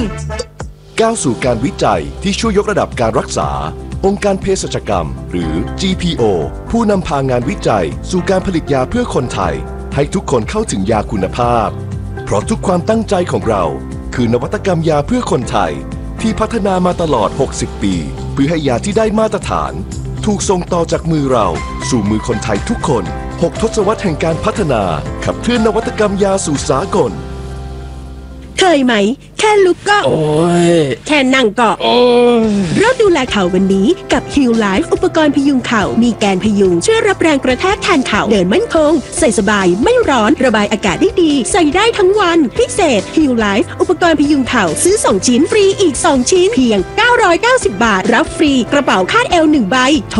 ก้าวสู่การวิจัยที่ช่วยยกระดับการรักษาองค์การเภสัชกรรมหรือ GPO ผู้นำพางานวิจัยสู่การผลิตยาเพื่อคนไทยให้ทุกคนเข้าถึงยาคุณภาพเพราะทุกความตั้งใจของเราคือนวัตกรรมยาเพื่อคนไทยที่พัฒนามาตลอด 60 ปีเพื่อให้ยาที่ได้มาตรฐานถูกส่งต่อจากมือเราสู่มือคนไทยทุกคน6 ทศวรรษแห่งการพัฒนาขับเคลื่อนนวัตกรรมยาสู่สากลเคยไหมแค่ลุกก็โอ้ยแค่นั่งก็โอ้ยเริ่มดูแลเข่าวันนี้กับ Heal Life อุปกรณ์พยุงเข่ามีแกนพยุงช่วยรับแรงกระแทกแทนเข่าเดินมั่นคงใส่สบายไม่ร้อนระบายอากาศได้ดีใส่ได้ทั้งวันพิเศษ Heal Life อุปกรณ์พยุงเข่าซื้อ2 ชิ้นฟรีอีก2 ชิ้นเพียง990 บาทรับฟรีกระเป๋าคาดเอว1 ใบโทร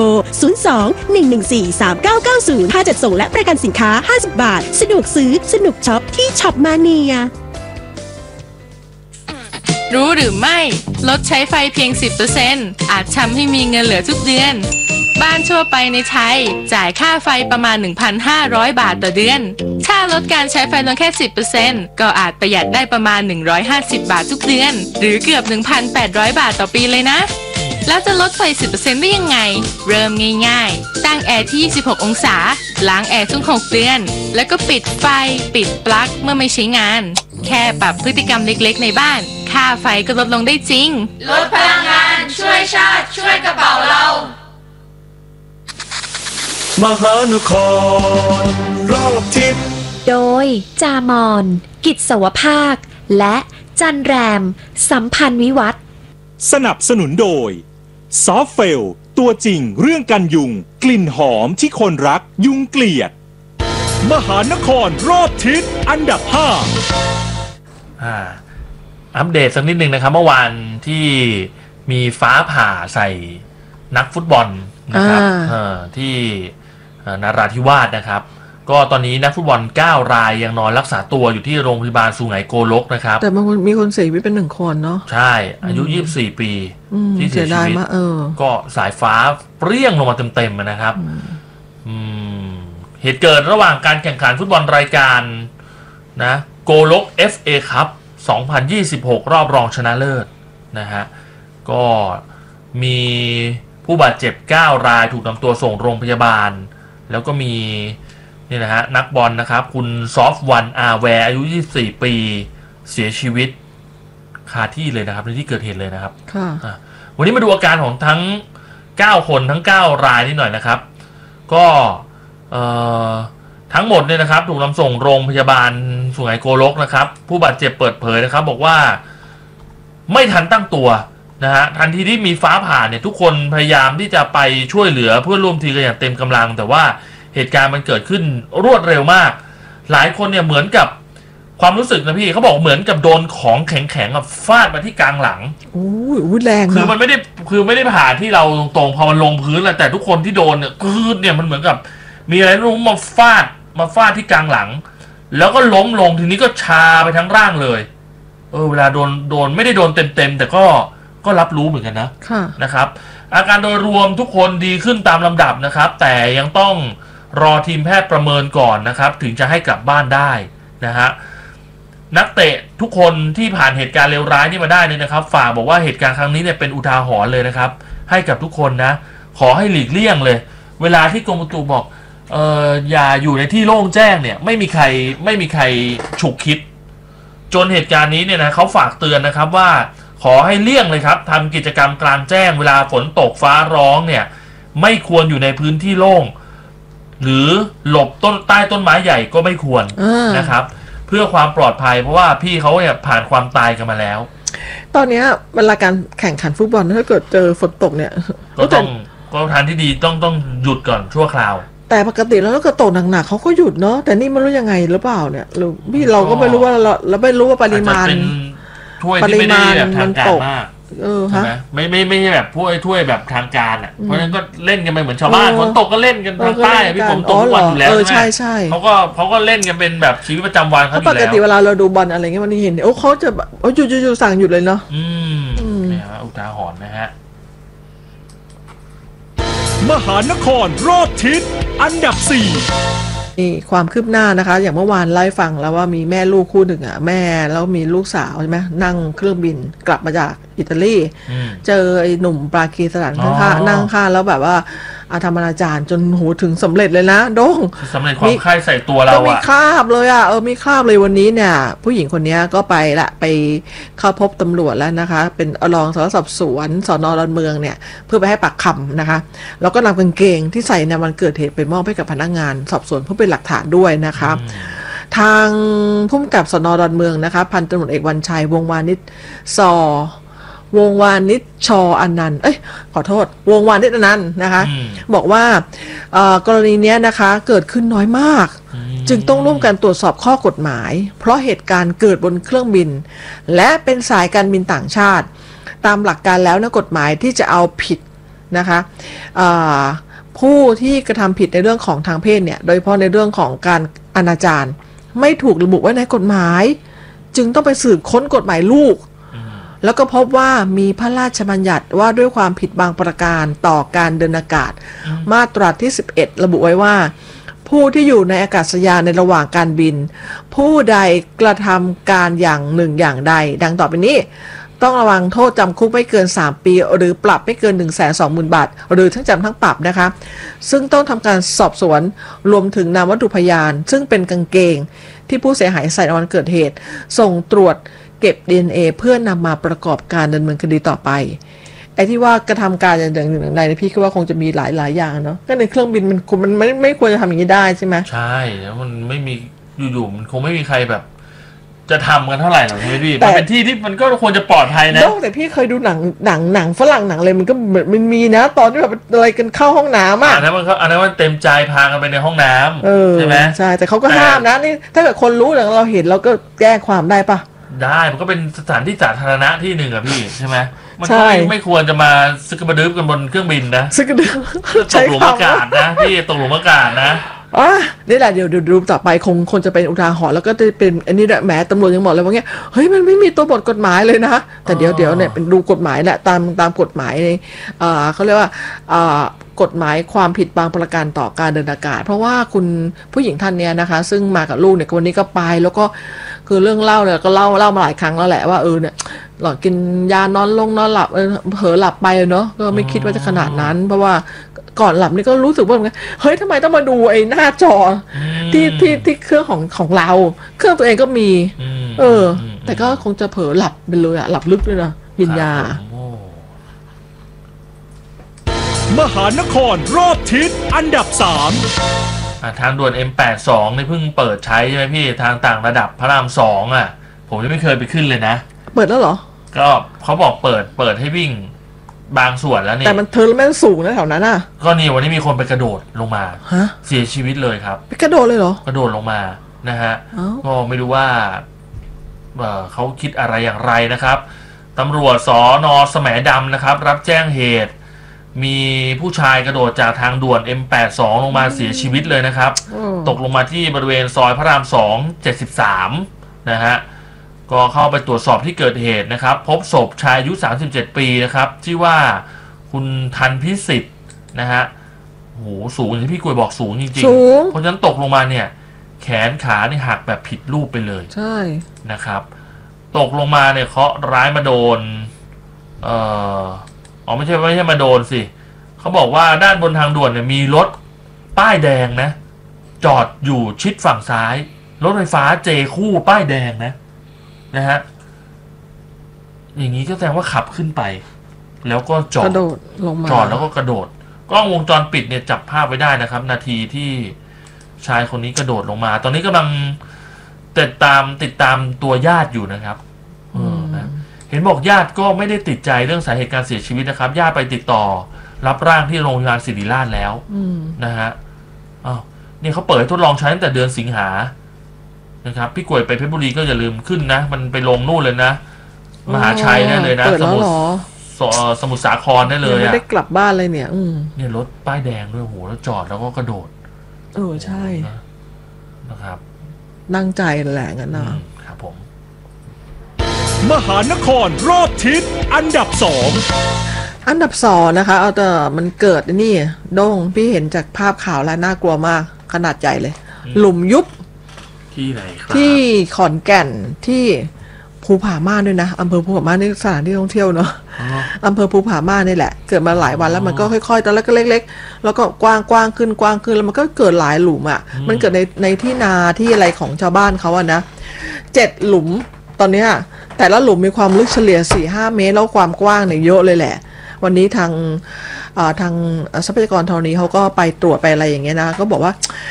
02-114-3990ค่าจัดส่งและประกันสินค้า50 บาทสะดวกซื้อสนุกช็อปที่ช็อปมาเนียรู้หรือไม่ลดใช้ไฟเพียง 10% อาจทำให้มีเงินเหลือทุกเดือนบ้านทั่วไปในไทยจ่ายค่าไฟประมาณ 1,500 บาทต่อเดือนถ้าลดการใช้ไฟลงแค่ 10% ก็อาจประหยัดได้ประมาณ150 บาททุกเดือนหรือเกือบ 1,800 บาทต่อปีเลยนะแล้วจะลดไฟ 10% ได้ยังไงเริ่มง่ายๆตั้งแอร์ที่26 องศาล้างแอร์ทุก6 เดือนแล้วก็ปิดไฟปิดปลั๊กเมื่อไม่ใช้งานแค่ปรับพฤติกรรมเล็กๆในบ้านค่าไฟก็ลดลงได้จริงลดพลังงานช่วยชาติช่วยกระเป๋าเรามหานครรอบทิศโดยจามอนกิจสวภาคและจันแรมสัมพันธ์วิวัฒน์สนับสนุนโดยซอฟเฟลตัวจริงเรื่องกันยุงกลิ่นหอมที่คนรักยุงเกลียดมหานครรอบทิศอันดับ5 อัปเดตสักนิดนึงนะครับเมื่อวานที่มีฟ้าผ่าใส่นักฟุตบอลนะครับที่นราธิวาสนะครับก็ตอนนี้นักฟุตบอล9 รายยังนอนรักษาตัวอยู่ที่โรงพยาบาลสุไหงโกลกนะครับแต่มีคนเสียชีวิตเป็น1 คนเนาะใช่อายุ24 ปีที่เสียชีวิตก็สายฟ้าเปรี้ยงลงมาเต็มๆนะครับเหตุเกิดระหว่างการแข่งขันฟุตบอลรายการนะโกลก FA ครับ2026 รอบรองชนะเลิศนะฮะก็มีผู้บาดเจ็บ9 รายถูกนำตัวส่งโรงพยาบาลแล้วก็มีนี่นะฮะนักบอลนะครับคุณซอฟวันอาแวร์อายุ24 ปีเสียชีวิตคาที่เลยนะครับในที่เกิดเหตุเลยนะครับวันนี้มาดูอาการของทั้ง9 คนทั้ง9 รายนี่หน่อยนะครับก็ทั้งหมดเนี่ยนะครับถูกนำส่งโรงพยาบาลสุไหงโกลกนะครับผู้บาดเจ็บเปิดเผยนะครับบอกว่าไม่ทันตั้งตัวนะฮะทันทีที่มีฟ้าผ่าเนี่ยทุกคนพยายามที่จะไปช่วยเหลือเพื่อร่วมทีมกันอย่างเต็มกำลังแต่ว่าเหตุการณ์มันเกิดขึ้นรวดเร็วมากหลายคนเนี่ยเหมือนกับความรู้สึกนะพี่เขาบอกเหมือนกับโดนของแข็งๆฟาดมาที่กลางหลังโอ้ยแรงคือมันไม่ได้ผ่าที่เราตรงๆพอมันลงพื้นแล้วแต่ทุกคนที่โดนเนี่ยคือเนี่ยมันเหมือนกับมีอะไรรู้มาฟาดที่กลางหลังแล้วก็ล้มลงทีนี้ก็ชาไปทั้งร่างเลยเวลาโดนไม่ได้โดนเต็มแต่ก็รับรู้เหมือนกันนะครับอาการโดยรวมทุกคนดีขึ้นตามลำดับนะครับแต่ยังต้องรอทีมแพทย์ประเมินก่อนนะครับถึงจะให้กลับบ้านได้นะฮะนักเตะทุกคนที่ผ่านเหตุการณ์เลวร้ายนี่มาได้เนี่ยนะครับฝากบอกว่าเหตุการณ์ครั้งนี้เนี่ยเป็นอุทาหรณ์เลยนะครับให้กับทุกคนนะขอให้หลีกเลี่ยงเลยเวลาที่กรมอุตุบอกอย่าอยู่ในที่โล่งแจ้งเนี่ยไม่มีใครฉุกคิดจนเหตุการณ์นี้เนี่ยนะเขาฝากเตือนนะครับว่าขอให้เลี่ยงเลยครับทำกิจกรรมกลางแจ้งเวลาฝนตกฟ้าร้องเนี่ยไม่ควรอยู่ในพื้นที่โล่งหรือหลบใต้ต้นไม้ใหญ่ก็ไม่ควรนะครับเพื่อความปลอดภัยเพราะว่าพี่เขาเนี่ยผ่านความตายกันมาแล้วตอนนี้เวลาการแข่งขันฟุตบอลถ้าเกิดเจอฝนตกเนี่ยก็ทางที่ดีต้องหยุดก่อนชั่วคราวแต่ปกติแล้วถ้าเกิดตกหนักๆเขาก็หยุดเนาะแต่นี่ไม่รู้ยังไงหรือเปล่าเนี่ยหรือพี่เราก็ไม่รู้ว่าเราไม่รู้ว่าปริมาณมันตกใช่ไหมไม่ใช่แบบถ้วยแบบทางการอ่ะเพราะฉะนั้นก็เล่นกันไปเหมือนชาวบ้านฝนตกก็เล่นกันทางใต้พี่ผมตกทุกวันอยู่แล้วใช่ไหมเขาก็เล่นกันเป็นแบบชีวิตประจำวันเขาอยู่แล้วปกติเวลาเราดูบอลอะไรเงี้ยวันนี้เห็นเขาจะแบบหยุดสั่งหยุดเลยเนาะเนี่ยอุทาหรณ์นะฮะมหานครรอบทิศอันดับ4 นี่ความคืบหน้านะคะ อย่างเมื่อวานไล่ฟังแล้วว่ามีแม่ลูกคู่หนึ่งแม่แล้วมีลูกสาวใช่ไหมนั่งเครื่องบินกลับมาจากอิตาลีเจอไอ้หนุ่มปากีสถานข้างๆนั่งข้างแล้วแบบว่าทำอนาจารจนหูถึงสำเร็จเลยนะโด่งสำเร็จความใคร่ใส่ตัวเรามีคราบเลยมีคราบเลยวันนี้เนี่ยผู้หญิงคนนี้ก็ไปเข้าพบตำรวจแล้วนะคะเป็นรองสารวัตรสอบสวนสน.ดอนเมืองเนี่ยเพื่อไปให้ปากคำนะคะแล้วก็นำกางเกงที่ใส่ในวันเกิดเหตุไปมอบให้กับพนักงานสอบสวนเพื่อเป็นหลักฐานด้วยนะคะทางผู้กำกับสน.ดอนเมืองนะคะพันตำรวจเอกวันชัยวงวานิชวงวานิชชอนันต์ขอโทษวงวานิชอนันต์นะคะบอกว่ากรณีนี้นะคะเกิดขึ้นน้อยมากจึงต้องร่วมกันตรวจสอบข้อกฎหมายเพราะเหตุการณ์เกิดบนเครื่องบินและเป็นสายการบินต่างชาติตามหลักการแล้วนะกฎหมายที่จะเอาผิดนะคะผู้ที่กระทำผิดในเรื่องของทางเพศเนี่ยโดยเฉพาะในเรื่องของการอนาจารไม่ถูกระบุไว้ในกฎหมายจึงต้องไปสืบค้นกฎหมายลูกแล้วก็พบว่ามีพระราชบัญญัติว่าด้วยความผิดบางประการต่อการเดินอากาศมาตราที่11ระบุไว้ว่าผู้ที่อยู่ในอากาศยานในระหว่างการบินผู้ใดกระทำการอย่างหนึ่งอย่างใดดังต่อไปนี้ต้องระวังโทษจำคุกไม่เกิน3 ปีหรือปรับไม่เกิน 120,000 บาทหรือทั้งจำทั้งปรับนะคะซึ่งต้องทำการสอบสวนรวมถึงนำวัตถุพยานซึ่งเป็นกางเกงที่ผู้เสียหายใส่ในวันเกิดเหตุส่งตรวจเก็บ DNA เพื่อนำมาประกอบการดำเนินคดีต่อไปไอ้ที่ว่ากระทำการอย่างหนึ่งอย่างใดพี่คิดว่าคงจะมีหลายอย่างเนาะก็ในเครื่องบินมันไม่ควรจะทำอย่างนี้ได้ใช่ไหมใช่แล้วมันไม่มีอยู่ๆมันคงไม่มีใครแบบจะทำกันเท่าไหร่หรอกพี่แต่เป็นที่ที่มันก็ควรจะปลอดภัยนะแต่พี่เคยดูหนังฝรั่งหนังอะไรมันก็มันมีนะตอนที่แบบอะไรกันเข้าห้องน้ำอันนั้นมันเต็มใจพากันไปในห้องน้ำใช่ไหมใช่แต่เขาก็ห้ามนะนี่ถ้าเกิดคนรู้แล้วเราเห็นเราก็แก้ความได้ปะได้มันก็เป็นสถานที่สาธารณะที่หนึ่งอะพี่ใช่ไหมมันก็ไม่ควรจะมาซึกกระดืบกันบนเครื่องบินนะซึกกระดืบตกหลุมอากาศนะพี่ตกหลุมอากาศนะนี่แหละเดี๋ยวดูต่อไปคงจะเป็นอุทาหรณ์แล้วก็จะเป็นอันนี้แหมตำรวจยังบอกเลยว่าเงี้ยเฮ้ยมันไม่มีตัวบทกฎหมายเลยนะแต่เดี๋ยวเนี่ยเป็นดูกฎหมายแหละตามกฎหมายในเขาเรียกว่ากฎหมายความผิดบางประการต่อการเดินอากาศเพราะว่าคุณผู้หญิงท่านเนี้ยนะคะซึ่งมากับลูกเนี่ยวันนี้ก็ไปแล้วก็คือเรื่องเล่าเนี่ยก็เล่ามาหลายครั้งแล้วแหละว่าเนี่ยหลอดกินยานอนหลับเผลอหลับไปเนาะก็ไม่คิดว่าจะขนาดนั้นเพราะว่าก่อนหลับนี่ก็รู้สึกว่าเฮ้ยทำไมต้องมาดูไอ้หน้าจอที่เครื่องของเราเครื่องตัวเองก็มีแต่ก็คงจะเผลอหลับไปเลยหลับลึกด้วยนะวิญญาณมหานครรอบทิศอันดับ3 ทางด่วน M82 นี่เพิ่งเปิดใช้ใช่ไหมพี่ทางต่างระดับพระราม2ผมยังไม่เคยไปขึ้นเลยนะเปิดแล้วเหรอก็เขาบอกเปิดให้วิ่งบางส่วนแล้วนี่แต่มันไม่สูงนะแถวนั้นก็นี่วันนี้มีคนไปกระโดดลงมาเสียชีวิตเลยครับไปกระโดดเลยเหรอกระโดดลงมานะฮะก็ไม่รู้ว่าเขาคิดอะไรอย่างไรนะครับตำรวจสน.แสมดำนะครับรับแจ้งเหตุมีผู้ชายกระโดดจากทางด่วน M82 ลงมาเสียชีวิตเลยนะครับตกลงมาที่บริเวณซอยพระราม2 73นะฮะก็เข้าไปตรวจสอบที่เกิดเหตุนะครับพบศพชายอายุ37 ปีนะครับชื่อว่าคุณทันพิสิทธิ์นะฮะโหสูงอย่างที่พี่กวยบอกสูงจริงๆเพราะฉะนั้นตกลงมาเนี่ยแขนขานี่หักแบบผิดรูปไปเลยใช่นะครับตกลงมาเนี่ยเคราะห์ร้ายมาโดนไม่ใช่มาโดนสิเขาบอกว่าด้านบนทางด่วนเนี่ยมีรถป้ายแดงนะจอดอยู่ชิดฝั่งซ้ายรถไฟฟ้าเจคู่ป้ายแดงนะฮะอย่างนี้ก็แสดงว่าขับขึ้นไปแล้วก็จอดลงมาจอดแล้วก็กระโดดกล้องวงจรปิดเนี่ยจับภาพไว้ได้นะครับนาทีที่ชายคนนี้กระโดดลงมาตอนนี้กำลังติดตามตัวญาติอยู่นะครับนะเห็นบอกญาติก็ไม่ได้ติดใจเรื่องสาเหตุการเสียชีวิตนะครับญาติไปติดต่อรับร่างที่โรงพยาบาลศิริราชแล้วนะฮะนี่เขาเปิดให้ทดลองใช้ตั้งแต่เดือนสิงหานะครับพี่กวยไปเพชรบุรีก็อย่าลืมขึ้นนะมันไปลงนู่นเลยนะมหาชัยได้เลยนะสมุทรสาครได้เลยไม่ได้กลับบ้านเลยเนี่ยเนี่ยรถป้ายแดงด้วยโหแล้วจอดแล้วก็กระโดดใช่นะครับนั่งใจแหละงั้นนะครับผมมหานครรอบทิศอันดับ 2นะคะเอาแต่มันเกิดนี่โด่งพี่เห็นจากภาพข่าวแล้วน่ากลัวมากขนาดใหญ่เลยหลุมยุบที่ไหนครับที่ขอนแก่นที่ภูผาม่านด้วยนะอำเภอภูผาม่านนี่สถานที่ท่องเที่ยวเนาะอำเภอภูผาม่านนี่แหละเกิดมาหลายวันแล้วมันก็ค่อยๆตอนแรกก็เล็กๆแล้วก็กว้างขึ้นแล้วมันก็เกิดหลายหลุมอ่ะมันเกิดในที่นาที่อะไรของชาวบ้านเขาอะนะ7 หลุมตอนนี้แต่ละหลุมมีความลึกเฉลี่ย 4-5 เมตรแล้วความกว้างเนี่ยเยอะเลยแหละวันนี้ทางทรัพยากรธรณีเขาก็ไปตรวจไปอะไรอย่างเงี้ยนะก็บอกว่า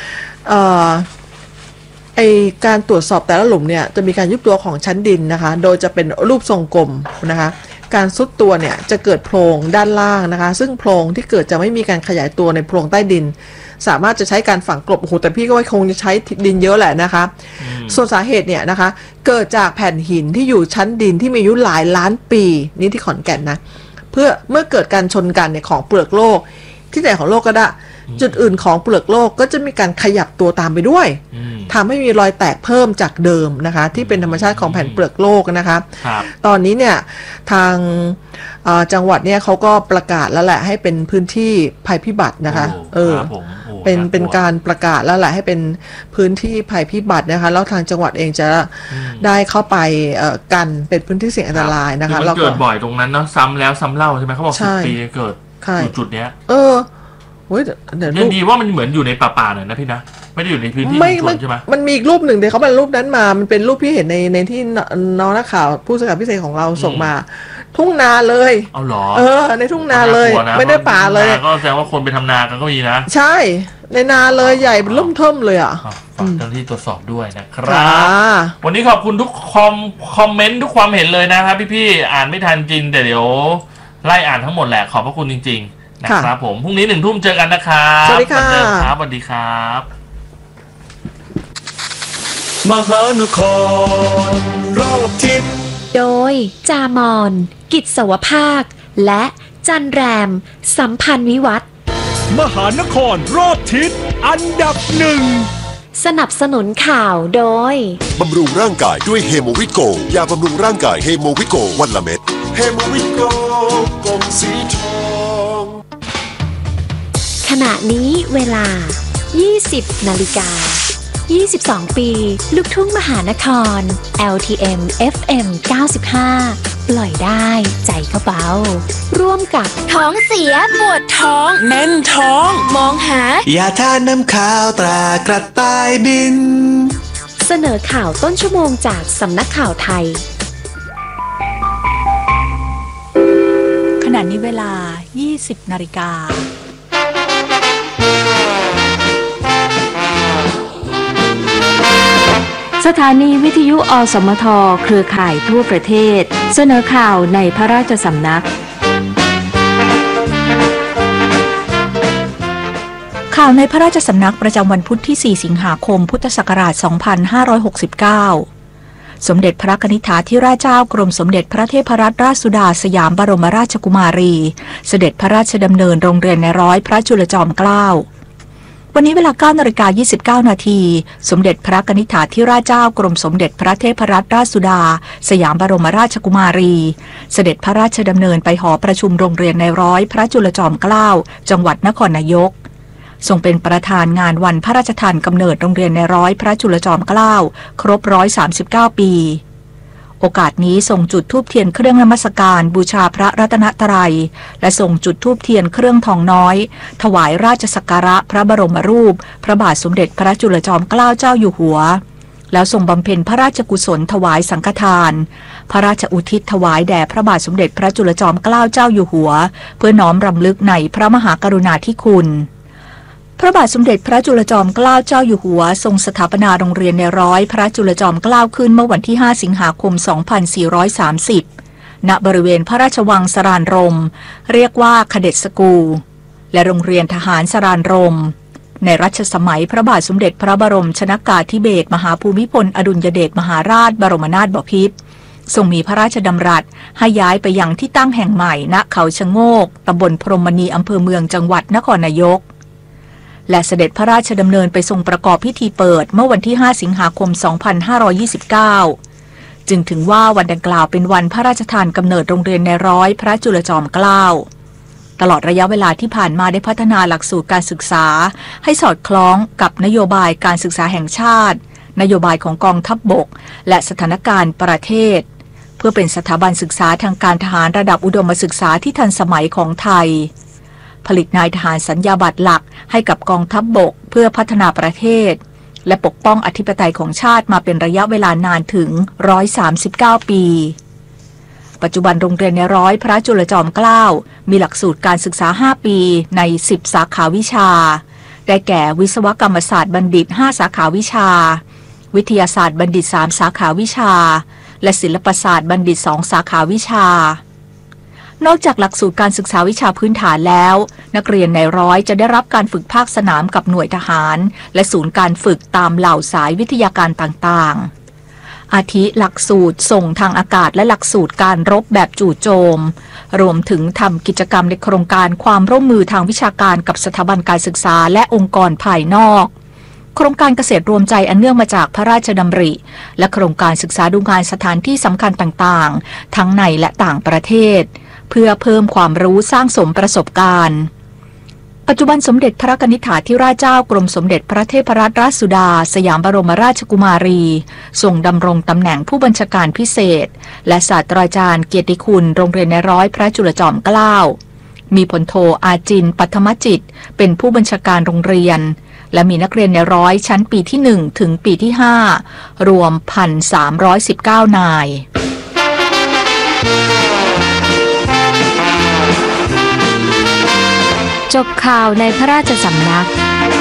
ไอการตรวจสอบแต่ละหลุมเนี่ยจะมีการยุบตัวของชั้นดินนะคะโดยจะเป็นรูปทรงกลมนะคะการซุดตัวเนี่ยจะเกิดโพรงด้านล่างนะคะซึ่งโพรงที่เกิดจะไม่มีการขยายตัวในโพรงใต้ดินสามารถจะใช้การฝังกลบโอ้โหแต่พี่ก็ว่าคงจะใช้ดินเยอะแหละนะคะส่วนสาเหตุเนี่ยนะคะเกิดจากแผ่นหินที่อยู่ชั้นดินที่มีอายุหลายล้านปีนี่ที่ขอนแก่นนะเมื่อเกิดการชนกันเนี่ยของเปลือกโลกที่ไหนของโลกก็ได้จุดอื่นของเปลือกโลกก็จะมีการขยับตัวตามไปด้วยทำให้มีรอยแตกเพิ่มจากเดิมนะคะที่เป็นธรรมชาติของแผ่นเปลือกโลกนะคะตอนนี้เนี่ยทางจังหวัดเนี่ยเขาก็ประกาศแล้วแหละให้เป็นพื้นที่ภัยพิบัตินะคะเป็นการประกาศแล้วแหละให้เป็นพื้นที่ภัยพิบัตินะคะแล้วทางจังหวัดเองจะได้เข้าไปกันเป็นพื้นที่เสี่ยงอันตรายนะคะแล้วเกิดบ่อยตรงนั้นเนาะซ้ำแล้วซ้ำเล่าใช่ไหมเขาบอก10 ปีเกิดจุดเนี้ยยังดีว่ามันเหมือนอยู่ในป่าหน่อยนะพี่นะไม่ได้อยู่ในพื้นที่ชุมชนใช่ไหมมันมีอีกรูปหนึ่งเดี๋ยวเขาเป็นรูปนั้นมามันเป็นรูปที่เห็นในที่น้องนักข่าวผู้สื่อข่าวพิเศษของเราส่งมาทุ่งนาเลยเอาหรอในทุ่งนาเลยไม่ได้ป่าเลยก็แสดงว่าคนไปทำนากันก็มีนะใช่ในนาเลยใหญ่เป็นล่มเทิมเลยฝากเจ้าหน้าที่ตรวจสอบด้วยนะครับวันนี้ขอบคุณทุกคอมเมนต์ทุกความเห็นเลยนะครับพี่ๆอ่านไม่ทันจริงแต่เดี๋ยวไล่อ่านทั้งหมดแหละขอบพระคุณจริงๆนะครับผมพรุ่งนี้19:00 นเจอกันนะครับสวัสดีครับสวัสดีครับมหานครรอบทิศโดยจามอนกิจสวภาคและจันแรมสัมพันธ์วิวัฒน์มหานครรอบทิศอันดับ1 สนับสนุนข่าวโดยบำรุงร่างกายด้วยเฮโมวิโกยาบำรุงร่างกายเฮโมวิโกวันละเม็ดเฮโมวิโกกลมสีทองขณะนี้เวลา 20 นาฬิกา 22 ปีลูกทุ่งมหานคร LTM FM 95 ปล่อยได้ใจก็เบาร่วมกับท้องเสียปวดท้องแน่นท้องมองหายาทาน้ำข้าวตรากระต่ายบินเสนอข่าวต้นชั่วโมงจากสำนักข่าวไทยขณะนี้เวลา 20 นาฬิกาสถานีวิทยุอสมทเครือข่ายทั่วประเทศเสนอข่าวในพระราชสำนักข่าวในพระราชสำนักประจำวันพุธที่ 4 สิงหาคม พุทธศักราช 2569 สมเด็จพระกนิษฐาธิราชเจ้ากรมสมเด็จพระเทพรัตนราชสุดาสยามบรมราชกุมารีเสด็จพระราชดำเนินโรงเรียนในร้อยพระจุลจอมเกล้าวันนี้เวลา 9:29 นาทีสมเด็จพระกนิษฐาธิราชเจ้ากรมสมเด็จพระเทพรัตนราชสุดาสยามบรมราชกุมารีเสด็จพระราชดำเนินไปหอประชุมโรงเรียนในร้อยพระจุลจอมเกล้าจังหวัดนครนายกทรงเป็นประธานงานวันพระราชทานกำเนิดโรงเรียนในร้อยพระจุลจอมเกล้าครบ139 ปีโอกาสนี้ทรงจุดธูปเทียนเครื่องนมัสการบูชาพระรัตนตรัยและทรงจุดธูปเทียนเครื่องทองน้อยถวายราชสักการะพระบรมรูปพระบาทสมเด็จพระจุลจอมเกล้าเจ้าอยู่หัวแล้วทรงบำเพ็ญพระราชกุศลถวายสังฆทานพระราชอุทิศถวายแด่พระบาทสมเด็จพระจุลจอมเกล้าเจ้าอยู่หัวเพื่อน้อมรำลึกในพระมหากรุณาธิคุณพระบาทสมเด็จพระจุลจอมเกล้าเจ้าอยู่หัวทรงสถาปนาโรงเรียนในร้อยพระจุลจอมเกล้าขึ้นเมื่อวันที่ 5 สิงหาคม 2430 ณ บริเวณพระราชวังสรานรมเรียกว่าคเด็ดสกูลและโรงเรียนทหารสรานรมในรัชสมัยพระบาทสมเด็จพระบรมชนกาธิเบศรมหาภูมิพลอดุลยเดชมหาราชบรมนาถบพิตรทรงมีพระราชดำรัสให้ย้ายไปยังที่ตั้งแห่งใหม่ณเขาชะโงกตำบลพรหมณีอำเภอเมืองจังหวัดนครนายกและเสด็จพระราชดำเนินไปทรงประกอบพิธีเปิดเมื่อวันที่ 5 สิงหาคม 2529 จึงถือว่าวันดังกล่าวเป็นวันพระราชทานกำเนิดโรงเรียนในร้อยพระจุลจอมเกล้าตลอดระยะเวลาที่ผ่านมาได้พัฒนาหลักสูตรการศึกษาให้สอดคล้องกับนโยบายการศึกษาแห่งชาตินโยบายของกองทัพบกและสถานการณ์ประเทศเพื่อเป็นสถาบันศึกษาทางการทหารระดับอุดมศึกษาที่ทันสมัยของไทยผลิตนายทหารสัญญาบัตรหลักให้กับกองทัพบกเพื่อพัฒนาประเทศและปกป้องอธิปไตยของชาติมาเป็นระยะเวลานานถึง139 ปีปัจจุบันโรงเรียนในร้อยพระจุลจอมเกล้ามีหลักสูตรการศึกษา5ปีใน10สาขาวิชาได้แก่วิศวกรรมศาสตร์บัณฑิต5สาขาวิชาวิทยาศาสตร์บัณฑิต3สาขาวิชาและศิลปศาสตร์บัณฑิต2สาขาวิชานอกจากหลักสูตรการศึกษาวิชาพื้นฐานแล้วนักเรียนในร้อยจะได้รับการฝึกภาคสนามกับหน่วยทหารและศูนย์การฝึกตามเหล่าสายวิทยาการต่างๆอาทิหลักสูตรส่งทางอากาศและหลักสูตรการรบแบบจู่โจมรวมถึงทำกิจกรรมในโครงการความร่วมมือทางวิชาการกับสถาบันการศึกษาและองค์กรภายนอกโครงการเกษตรรวมใจอันเนื่องมาจากพระราชดำริและโครงการศึกษาดูงานสถานที่สำคัญต่างๆทั้งในและต่างประเทศเพื่อเพิ่มความรู้สร้างสมประสบการณ์ปัจจุบันสมเด็จพระกนิษฐาธิราชเจ้ากรมสมเด็จพระเทพรัตนราชสุดาสยามบรมราชกุมารีทรงดำรงตำแหน่งผู้บัญชาการพิเศษและศาสตราจารย์เกียรติคุณโรงเรียนในร้อยพระจุลจอมเกล้ามีพลโทอาจินปัทมจิตเป็นผู้บัญชาการโรงเรียนและมีนักเรียนในร้อยชั้นปีที่1ถึงปีที่5รวม 1,319 นายจบข่าวในพระราชสำนัก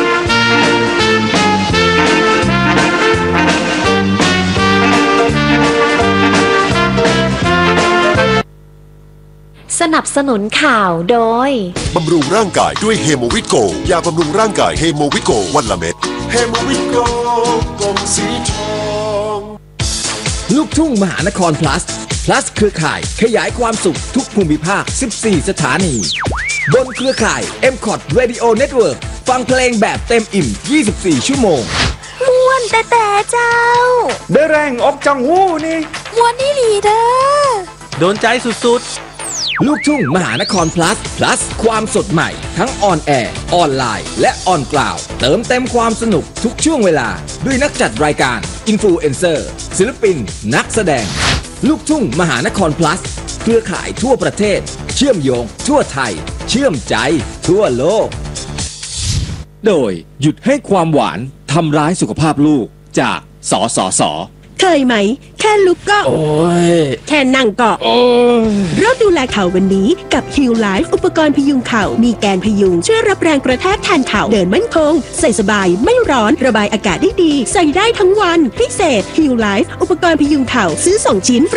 สนับสนุนข่าวโดยบำรุงร่างกายด้วยเฮโมวิโกยาบำรุงร่างกายเฮโมวิโกวันละเม็ดเฮโมวิโกกล่องสีทองลูกทุ่งมหานคร plus เครือข่ายขยายความสุขทุกภูมิภาค14สถานีบนเครือข่าย MCOT Radio Network ฟังเพลงแบบเต็มอิ่ม24ชั่วโมงม่วนแต่เจ้าได้แรงออกจังหูนี่ม่วนนี่หลีเด้อโดนใจสุดๆลูกทุ่งมหานคร plus ความสดใหม่ทั้งออนแอร์ออนไลน์และออนกราวด์เติมเต็มความสนุกทุกช่วงเวลาด้วยนักจัดรายการอินฟลูเอนเซอร์ศิลปินนักแสดงลูกทุ่งมหานคร plus เครือข่ายทั่วประเทศเชื่อมโยงทั่วไทยเชื่อมใจทั่วโลกโดยหยุดให้ความหวานทำร้ายสุขภาพลูกจากสสส. เคยไหมแค่ลุกก็แค่นั่งก็เริ่มดูแลเข่าวันนี้กับ Heal Life อุปกรณ์พยุงเข่ามีแกนพยุงช่วยรับแรงกระแทกแทนเข่าเดินมั่นคงใส่สบายไม่ร้อนระบายอากาศได้ดีใส่ได้ทั้งวันพิเศษ Heal Life อุปกรณ์พยุงเข่าซื้อ2 ชิ้น